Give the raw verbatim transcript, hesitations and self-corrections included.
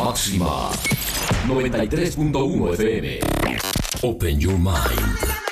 máxima noventa y tres punto uno F M. Open your mind.